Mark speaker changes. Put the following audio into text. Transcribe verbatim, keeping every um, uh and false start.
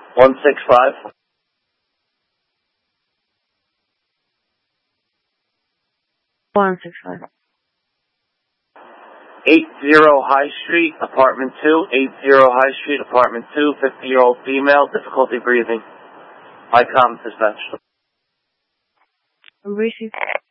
Speaker 1: one six five.
Speaker 2: One six five.
Speaker 1: Eight zero High Street, apartment two. Eight zero High Street, apartment two. Fifty-year-old female, difficulty breathing. I com dispatch.
Speaker 2: Receive.